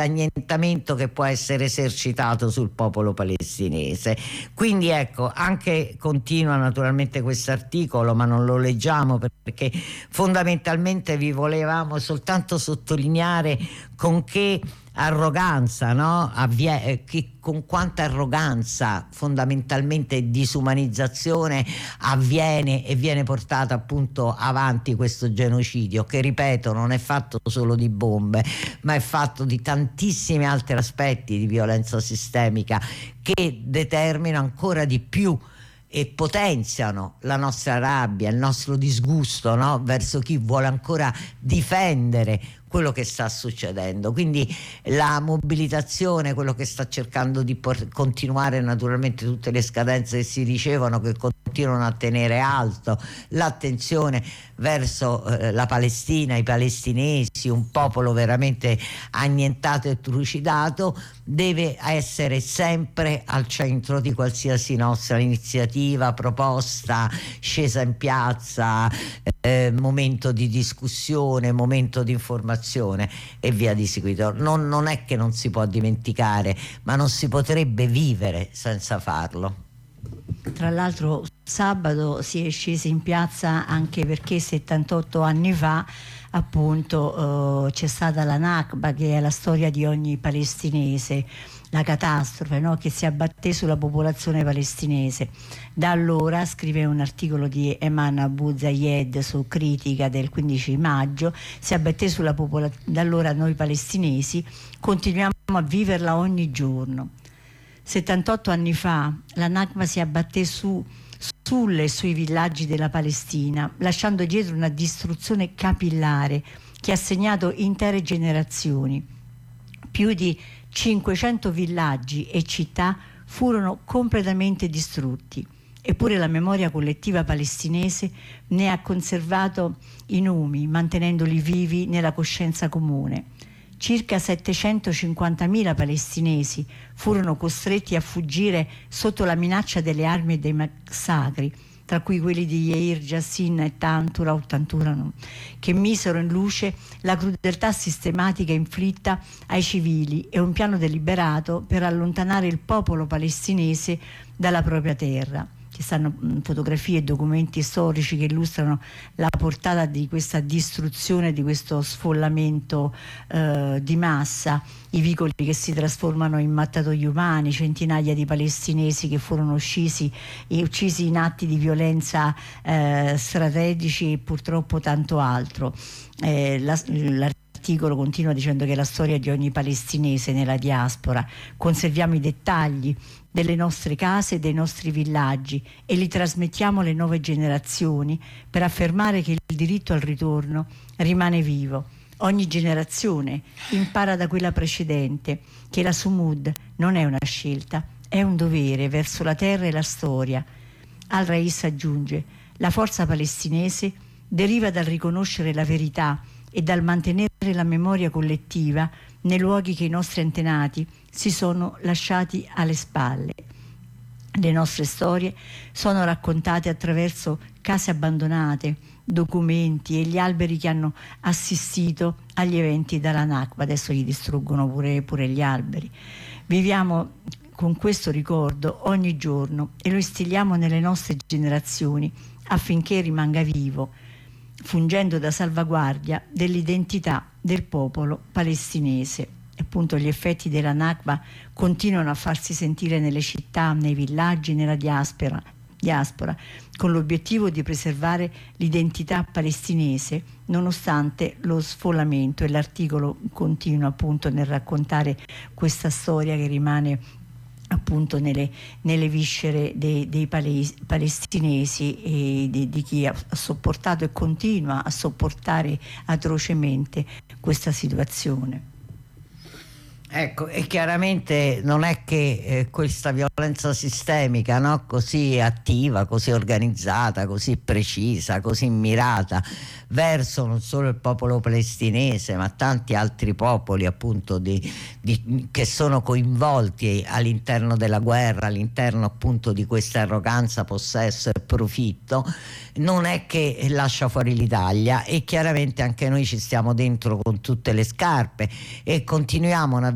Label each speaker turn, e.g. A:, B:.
A: annientamento che può essere esercitato sul popolo palestinese. Quindi ecco, anche continua naturalmente questo articolo, ma non lo leggiamo perché fondamentalmente vi volevamo soltanto sottolineare con che arroganza, no? Con quanta arroganza fondamentalmente e disumanizzazione avviene e viene portata appunto avanti questo genocidio, che ripeto non è fatto solo di bombe, ma è fatto di tantissimi altri aspetti di violenza sistemica che determinano ancora di più e potenziano la nostra rabbia, il nostro disgusto, no? Verso chi vuole ancora difendere quello che sta succedendo. Quindi la mobilitazione, quello che sta cercando di continuare, naturalmente tutte le scadenze che si ricevono, che continuano a tenere alto l'attenzione verso la Palestina, i palestinesi, un popolo veramente annientato e trucidato, deve essere sempre al centro di qualsiasi nostra iniziativa, proposta, scesa in piazza, momento di discussione, momento di informazione e via di seguito. Non è che non si può dimenticare, ma non si potrebbe vivere senza farlo.
B: Tra l'altro sabato si è scesi in piazza anche perché 78 anni fa appunto c'è stata la Nakba, che è la storia di ogni palestinese, la catastrofe, no? Che si abbatté sulla popolazione palestinese. Da allora, scrive un articolo di Eman Abu Zayed su Critica del 15 maggio, si abbatté sulla popolazione. Da allora noi palestinesi continuiamo a viverla ogni giorno. 78 anni fa la Nakba si abbatté sulle e sui villaggi della Palestina, lasciando dietro una distruzione capillare che ha segnato intere generazioni. Più di 500 villaggi e città furono completamente distrutti, eppure la memoria collettiva palestinese ne ha conservato i nomi, mantenendoli vivi nella coscienza comune. Circa 750.000 palestinesi furono costretti a fuggire sotto la minaccia delle armi e dei massacri, tra cui quelli di Yair Jassin e Tantura o Tantura, che misero in luce la crudeltà sistematica inflitta ai civili e un piano deliberato per allontanare il popolo palestinese dalla propria terra. Ci stanno fotografie e documenti storici che illustrano la portata di questa distruzione, di questo sfollamento di massa, i vicoli che si trasformano in mattatoi umani, centinaia di palestinesi che furono uccisi in atti di violenza strategici e purtroppo tanto altro. L'articolo continua dicendo che è la storia di ogni palestinese nella diaspora. Conserviamo i dettagli delle nostre case e dei nostri villaggi e li trasmettiamo alle nuove generazioni per affermare che il diritto al ritorno rimane vivo. Ogni generazione impara da quella precedente che la Sumud non è una scelta, è un dovere verso la terra e la storia. Al-Rais aggiunge: la forza palestinese deriva dal riconoscere la verità e dal mantenere la memoria collettiva nei luoghi che i nostri antenati si sono lasciati alle spalle. Le nostre storie sono raccontate attraverso case abbandonate, documenti e gli alberi che hanno assistito agli eventi della Nakba. Adesso gli distruggono pure gli alberi. Viviamo con questo ricordo ogni giorno e lo instilliamo nelle nostre generazioni affinché rimanga vivo, fungendo da salvaguardia dell'identità del popolo palestinese. Appunto, gli effetti della Nakba continuano a farsi sentire nelle città, nei villaggi, nella diaspora, con l'obiettivo di preservare l'identità palestinese nonostante lo sfollamento. E l'articolo continua appunto nel raccontare questa storia che rimane appunto nelle viscere dei palestinesi e di chi ha sopportato e continua a sopportare atrocemente questa situazione.
A: Ecco, e chiaramente non è che questa violenza sistemica, no, così attiva, così organizzata, così precisa, così mirata verso non solo il popolo palestinese ma tanti altri popoli appunto che sono coinvolti all'interno della guerra, all'interno appunto di questa arroganza, possesso e profitto, non è che lascia fuori l'Italia, e chiaramente anche noi ci stiamo dentro con tutte le scarpe e continuiamo